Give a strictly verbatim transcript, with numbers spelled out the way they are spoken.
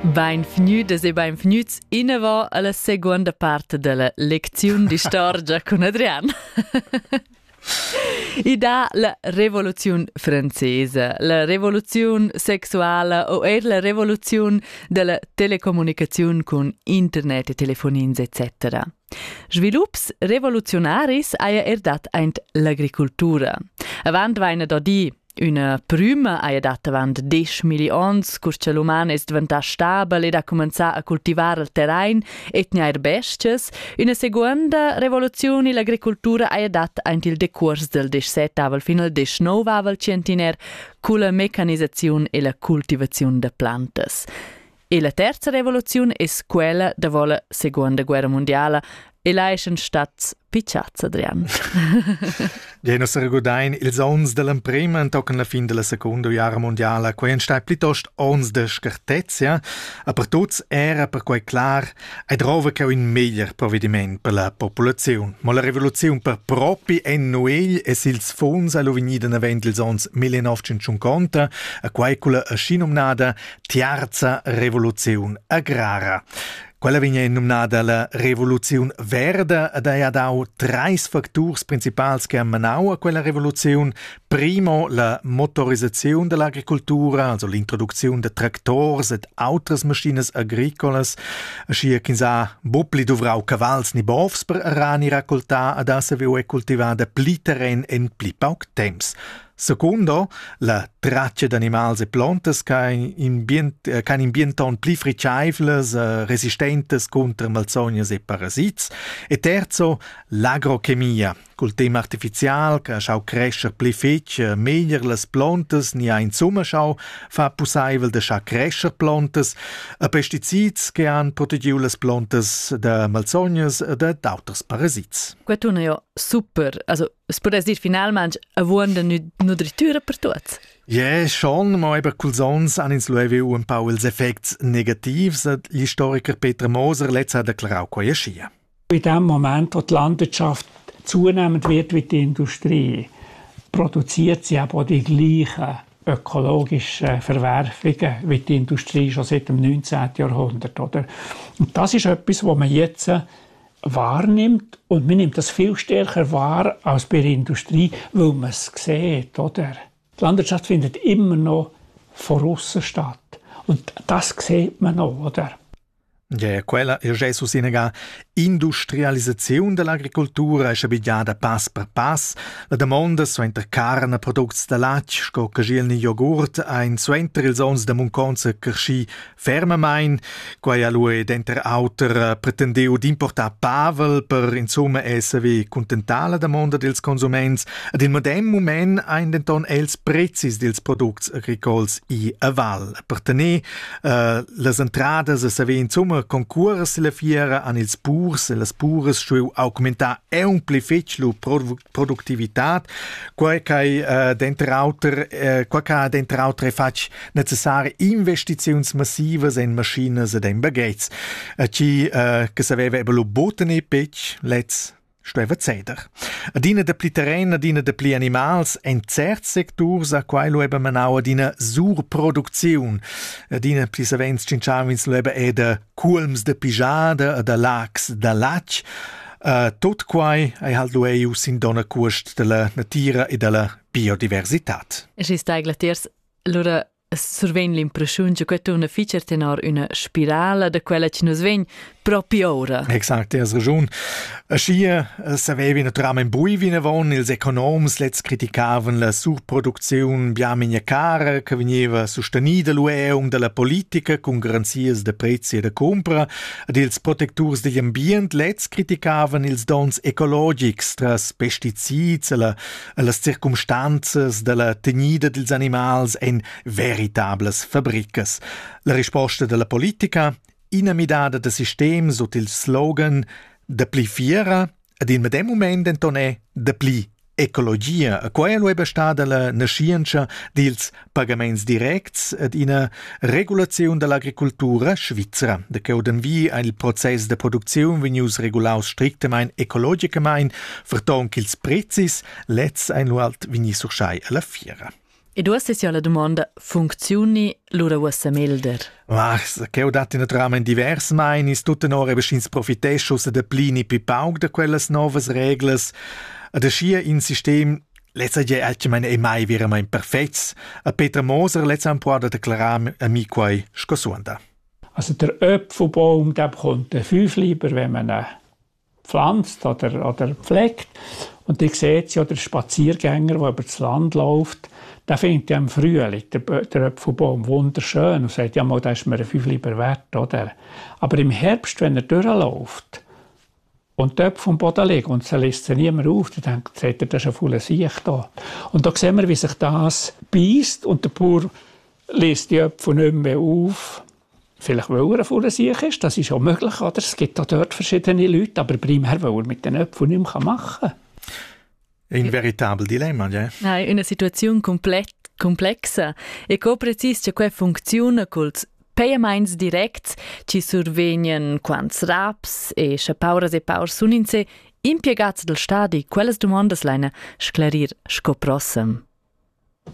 Benvenutas e benvenuts inava alla seconda parte della lezione di storia con Adrian. E da la rivoluzione francese, la rivoluzione sessuale o er la rivoluzione della telecomunicazione con internet e telefonins et cetera. Svilupps revolutionaris aia erdat eint l'agricultura. Avant vaina da di una prima aia dat avant dieci milions, curce l'uman es diventat stabile ed ha començat a cultivar il terrain et gnair bestias. Una seconda revoluzione l'agricultura aia dat eint il decurs del diciassette avel fin al diciannove avel centiner cu la meccanizzazione e la cultivazione de plantas. E la terza revoluzione es quella da la seconda guerra mondiale. E là è un stat picciazza, Adrian. Ja, nos regudain ils ons dell'emprema tochen la fin della seconda guerra mondiale, quei stai plitost ons de scartezia, a per tuts era per quei clar ai drova che un meglier provvediment per la popolazione. Ma la rivoluzione per propi en noel e sils fons a lovinida navent ils ons millenovecentocinquanta, a quei culla a scinomnada terza rivoluzione agrara. Quella viene nominata la Rivoluzione Verde ed ha dato tre fattori principali che hanno a quella rivoluzione. Primo, la motorizzazione dell'agricoltura, also l'introduzione di trattori e altre macchine agricole. Ascia che sa bopli dovrau cavals ni bovs per rani raccoltare ed essa viu coltivare pli terren en pli pauc temps. Secondo, la traccia d'animals e plantas che in bienton pli fricciaivles, uh, resistentes contra malsognas e parasits. E terzo, l'agrochemia, col tema artificial che schau crescer pli fetch, uh, meglier las plantas, ni a insomma schau fa possibile de scha crescer plantas, a pesticids che han protegiu las plantas de malsognas e de d'auters parasits. Questo è ja super, also es può dir finalmente a buona nutritura per tutti. Ja, schon, ma eben Kulsons an ins Luevi un pau ils effects negatives. L'historiker Peter Moser letzt hat erklärt, quae schia. In dem Moment, wo die Landwirtschaft zunehmend wird wie die Industrie, produziert sie aber die gleichen ökologischen Verwerfungen wie die Industrie schon seit dem neunzehnten Jahrhundert. Oder? Und das ist etwas, was man jetzt wahrnimmt, und man nimmt das viel stärker wahr als bei der Industrie, weil man es sieht, oder? Die Landwirtschaft findet immer noch von aussen statt. Und das sieht man noch, oder? Ja, quella è già su sinega industrializzazione dell'agricoltura è scabigliata pass per pass. La domanda su enter carne, prodotti da lac, sco cagilni yogurt, ein su enter ils ons da munconza carsci fermamain, quai a lui d'enter auter pretendeu d'importar pavel per insomma esservi contentare la domanda dels consuments, ed in modern moment ein denton els prezis dels products agricols i aval. Per tenir uh, les entradas a saver insomma concuras la fiera an ils purs e las pures schu augmentar e un pli fetch lu productivitat quai kai uh, denter auter uh, quai ca denter auter fac necessari investiziuns massivas en maschines ed en bagages uh, ci uh, che saveva ebe lu botene pech let's Stueva Zeder. Adina de pli terrena, adina de pli animals, en cert sectors a quai lo eba manau adina surprodukziun. Adina pli savens cinciavins lo eba e de culms de pijada, de lacs de lac. Uh, tot quai ai halt lo eiu sin dona cust de la natura e de la biodiversitat. Es ist eigentlich allora surven l'impressione che questa è una feature tenor una spirale da quella che nos ven proprio ora. Exakt, has ragione. Aschi savevi naturalmente bui vina von, ils economs let's criticaven la surproduzione biamigna cara che veniva sostenida l'ueung della politica con garanzias de prezzi e de compra, ed ils protectors degli ambient let's criticaven ils dons ecologics tras pesticids e la, las circumstanzas della tegnida dels animals en veritables fabricas. La risposta della politica inamidada de sistem sotto il slogan de pli fiera ed in medem moment denton è de pli ecologia. A quai lo eba stada la nascienza dils pagaments directs ed ina regulazione dell'agricoltura svizzera. De che oden vi il process de produzione venius regulaus strictamente ecologicamente, vertonc ils prezis letz ein lualt veni surschai alla fiera. E du hast ja la domanda funzioni l'ura ussa melder? Ma che ho dato naturalmente divers mainis, tutte nore beschins profitesce usa de plini pipaug de quelles novas reglas, ad aschia in system letza je altgemein e mai vira mein perfetts. A Peter Moser letza un po' da declarar a mi quai scosuanda. Also der Apfelbaum, der bekommt fünf lieber, wenn man ihn pflanzt oder, oder pflegt. Und ihr seht ja, der Spaziergänger, der über das Land läuft, der findet ja im Frühling der, der Apfelbaum wunderschön und sagt, ja mal, das ist mir fünf lieber wert, oder? Aber im Herbst, wenn er durchläuft und die Äpfel vom Boden liegen und sie lässt sie niemand auf, dann denkt er, das ist ein voller Siech da. Und da sehen wir, wie sich das beißt und der Bauer lässt die Äpfel nicht mehr auf. Vielleicht weil er ein voller Siech ist, das ist auch möglich, oder? Es gibt auch dort verschiedene Leute, aber primär, weil er mit den Äpfeln nicht mehr machen kann. Un veritable dilemma, ja? Nein, una situazione complet- complexa. E co precis che quei funziona culs payaments directs ci survegnan quants raps e schapauras e paurs sun in se impiegats del stadi quelles domandas leina sclarir sco prossem.